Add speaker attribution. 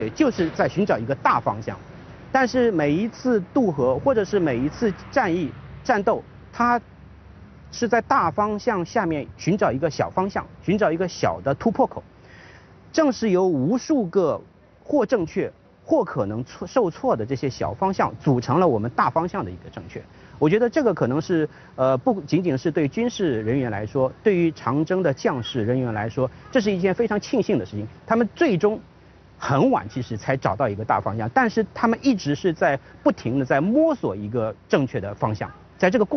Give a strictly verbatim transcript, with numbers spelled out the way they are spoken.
Speaker 1: 就是在寻找一个大方向，但是每一次渡河或者是每一次战役战斗，它是在大方向下面寻找一个小方向，寻找一个小的突破口。正是由无数个或正确或可能错受挫的这些小方向，组成了我们大方向的一个正确。我觉得这个可能是呃不仅仅是对军事人员来说，对于长征的将士人员来说，这是一件非常庆幸的事情。他们最终很晚其实才找到一个大方向，但是他们一直是在不停的在摸索一个正确的方向，在这个过